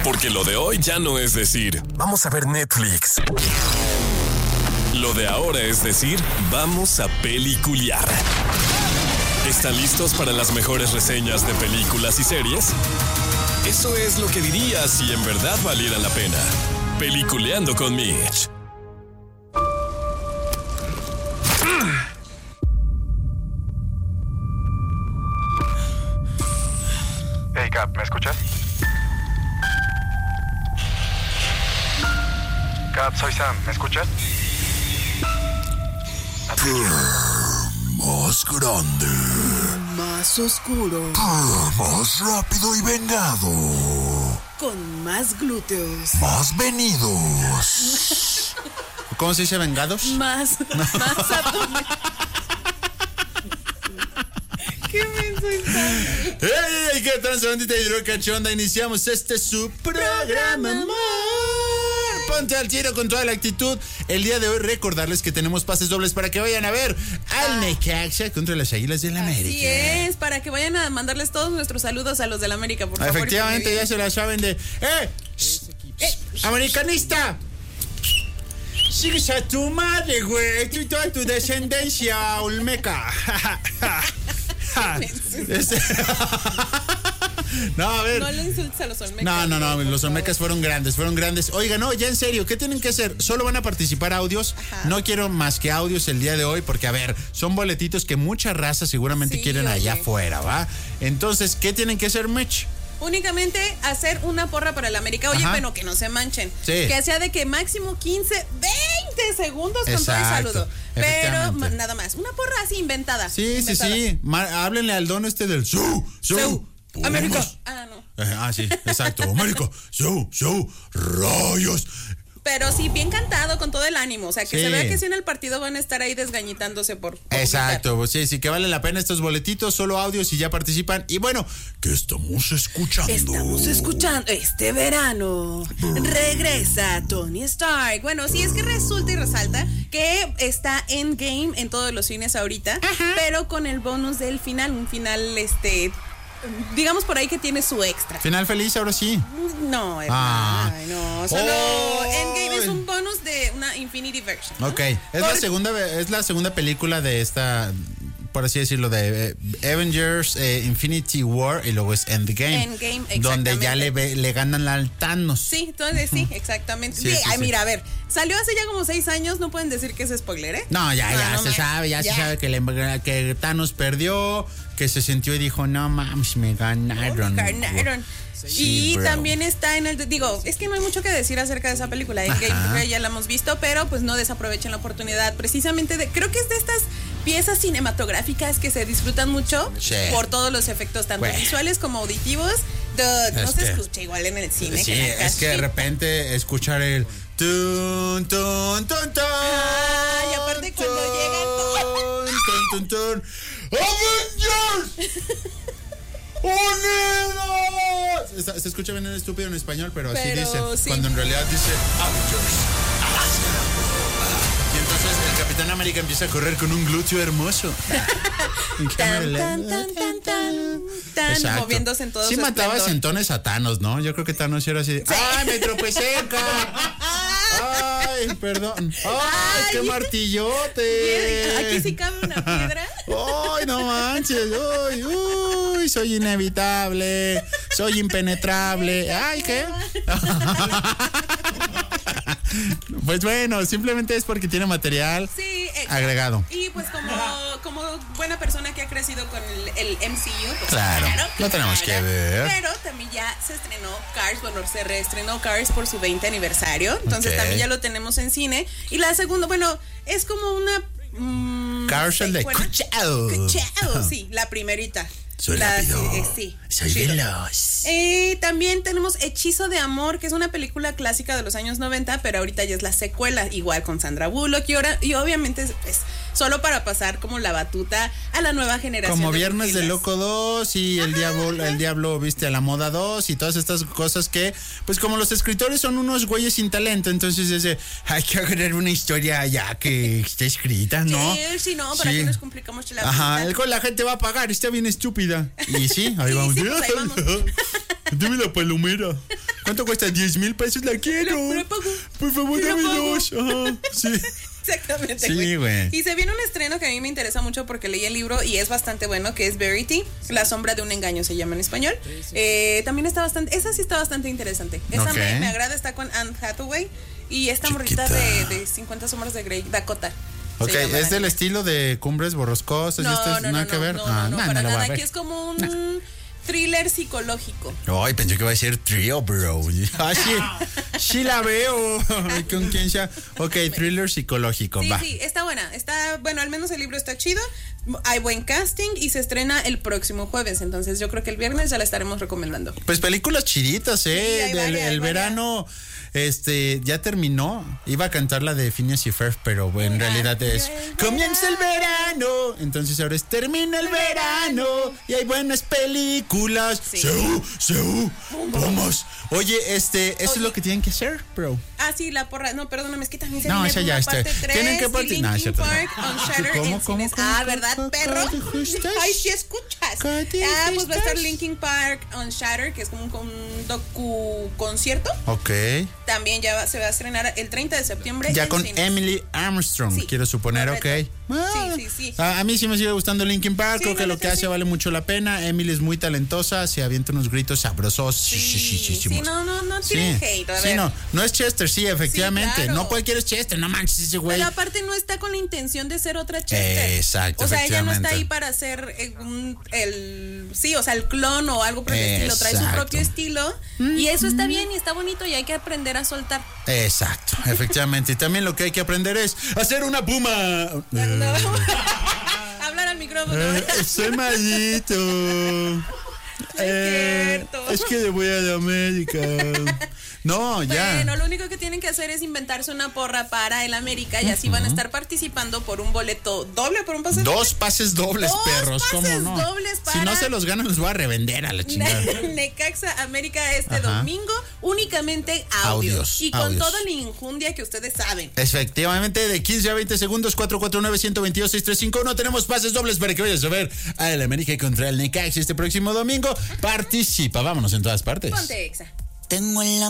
Porque lo de hoy ya no es decir, vamos a ver Netflix. Lo de ahora es decir, vamos a peliculear. ¿Están listos para las mejores reseñas de películas y series? Eso es lo que diría si en verdad valiera la pena. Peliculeando con Mitch. Hey, Cap, ¿me escuchas? Cap, soy Sam, ¿me escuchas? Más grande. Más oscuro. Más rápido y vengado. Con más glúteos. Más venidos. ¿Cómo se dice vengados? Más abdomen. ¿Qué menso está? ¡Hey! ¿Qué tal, bandita hidrocachonda? Iniciamos su programa, amor. Ponte al tiro con toda la actitud. El día de hoy recordarles que tenemos pases dobles para que vayan a ver al Necaxa contra las Águilas del América. Así es, para que vayan a mandarles todos nuestros saludos a los del América, por favor. Efectivamente, ya se la saben de... ¡Americanista! Sigues a tu madre, güey. Tú y toda tu descendencia olmeca. No, a ver. No le insultes a los olmecas. No, los olmecas fueron grandes. Oigan, no, ya en serio, ¿qué tienen que hacer? Solo van a participar audios. Ajá. No quiero más que audios el día de hoy porque, a ver, son boletitos que mucha raza seguramente quieren allá afuera, ¿va? Entonces, ¿qué tienen que hacer, Mitch? Únicamente hacer una porra para el América. Oye, bueno, que no se manchen. Sí. Que sea de que máximo 15, 20 segundos con todo el saludo. Pero nada más. Una porra así inventada. Sí. Háblenle al dono del Su. América. No. Sí, exacto. América. Rayos. Pero sí, bien cantado, con todo el ánimo. O sea, que se vea que sí en el partido van a estar ahí desgañitándose por exacto, gritar. Sí, que vale la pena estos boletitos, solo audios y ya participan. Y bueno, ¿qué estamos escuchando? Estamos escuchando este verano. Regresa Tony Stark. Bueno, sí, es que resulta y resalta que está Endgame en todos los cines ahorita. Ajá. Pero con el bonus del final, un final, digamos por ahí que tiene su extra. ¿Final feliz ahora sí? No, hermano. No. Solo Endgame es un bonus de una Infinity version, ¿no? Ok. Es la segunda película de esta, por así decirlo, de Avengers, Infinity War, y luego es Endgame. Exactamente. Donde ya le ganan al Thanos. Sí, entonces sí, exactamente. Sí, mira, a ver, salió hace ya como 6 años, no pueden decir que es spoiler, ¿eh? No, ya se sabe que Thanos perdió, que se sintió y dijo, no mames, me ganaron. Sí, y también está en el... Digo, es que no hay mucho que decir acerca de esa película. Endgame ya la hemos visto, pero pues no desaprovechen la oportunidad. Precisamente creo que es de estas piezas cinematográficas que se disfrutan mucho por todos los efectos, tanto visuales como auditivos. No se escucha igual en el cine. Sí, es que de repente escuchar el... Tun, tun, tun, tun, y aparte cuando llegan... ¡Avengers! ¡Unidos! Se escucha bien en estúpido en español, pero así dice. Sí. Cuando en realidad dice Avengers. Y entonces el Capitán América empieza a correr con un glúteo hermoso. tan, moviéndose en todo sí su matabas esplendor. Entones a Thanos, ¿no? Yo creo que Thanos era así. Sí. ¡Ay, me tropecé, ¡ay, perdón! ¡Ay, qué martillote! Aquí sí cabe una piedra. ¡Ay, no manches! ¡Uy, soy inevitable! ¡Soy impenetrable! ¡Ay, qué! Pues bueno, simplemente es porque tiene material agregado. Y pues como buena persona que ha crecido con el MCU, pues claro lo tenemos que ver. Pero también ya se estrenó Cars, se reestrenó Cars por su 20 aniversario. Entonces también ya lo tenemos en cine. Y la segunda, es como una... Cars el de Cuchao. Sí, la primerita. Soy rápido. Soy veloz. También tenemos Hechizo de Amor, que es una película clásica de los años 90, pero ahorita ya es la secuela, igual con Sandra Bullock. Y obviamente es solo para pasar como la batuta a la nueva generación. Como Viernes de Loco 2 y el Diablo viste a la moda 2 y todas estas cosas que, pues como los escritores son unos güeyes sin talento, entonces hay que agregar una historia ya que esté escrita, ¿no? Sí, no, para que nos complicamos la vida. La gente va a pagar, está bien estúpida. Y sí, ahí vamos. Pues ahí vamos. Dime la palomera. ¿Cuánto cuesta? 10,000 pesos, la quiero. Pero pago. Por favor, Pero dame pago. 2. Ajá, sí. Exactamente. Sí, güey. Y se viene un estreno que a mí me interesa mucho porque leí el libro y es bastante bueno, que es Verity, La sombra de un engaño se llama en español. También está bastante, esa sí está bastante interesante. Esa Ok. me agrada, está con Anne Hathaway y esta morrita de 50 sombras de Grey, Dakota. Ok, se llama ¿es la del niña. estilo de Cumbres Borrascosas? ¿Nada que ver? No, nah, para no la voy a nada. ver. Aquí es como un thriller psicológico. Ay, pensé que iba a decir trío, bro. Ah, sí la veo. Ay, ¿con quién sea? Ok, thriller psicológico, Sí, va. sí, está buena. Está, bueno, al menos el libro está chido. Hay buen casting y se estrena el próximo jueves. Entonces yo creo que el viernes ya la estaremos recomendando. Pues películas chiditas, hay varias, el hay verano, ya terminó. Iba a cantar la de Phineas y Ferb, pero bueno, en realidad es comienza el verano. Entonces ahora es termina el verano y hay buenas películas. Sí. Seú, vamos. Oye, eso es lo que tienen que hacer, bro. Ah, sí, la porra. No, perdóname, es que también se No, viene esa una ya está. parte 3 Tienen que y partir. No, Linkin es cierto, no. Park on Shutter ¿Cómo, en cómo, cines. cómo, Ah, cómo, ¿verdad, cómo, perro? cómo dijiste? Ay, sí escuchas. ¿Cómo dijiste? Pues va a estar Linkin Park on Shutter, que es como un docu concierto. Ok. También ya se va a estrenar el 30 de septiembre. Ya en con cines. Emily Armstrong, Sí, quiero suponer, correcto. ok. Sí. A mí sí me sigue gustando Linkin Park, Sí, creo que la lo neta, que hace sí. vale mucho la pena. Emily es muy talentosa, se avienta unos gritos sabrosos. Sí, no tienen hate. A Sí, ver. no es Chester, sí, efectivamente. Sí, claro. No cualquiera es Chester, no manches ese güey. Pero aparte no está con la intención de ser otra Chester. Exacto, O sea, ella no efectivamente. está ahí para ser el clon o algo por el estilo. Trae su Exacto. propio estilo. Y eso está bien y está bonito y hay que aprender a soltar. Exacto, efectivamente. Y también lo que hay que aprender es hacer una puma. Hablar al micrófono. Soy malito. cierto. Es que le voy a la América. No, ya. Bueno, lo único que tienen que hacer es inventarse una porra para el América y así van a estar participando por un boleto doble, por un pase. 2 pases dobles, Dos perros, ¿cómo pases no? dobles Si no para- se los ganan, los voy a revender a la chingada. Necaxa América este Ajá. domingo, únicamente audios. Audios, Y con audios. toda la injundia que ustedes saben. Efectivamente, de 15 a 20 segundos, 449-122-635. Tenemos pases dobles para que vayas a ver a el América contra el Necaxa este próximo domingo. Participa, vámonos en todas partes. Ponte Exa. Tengo en la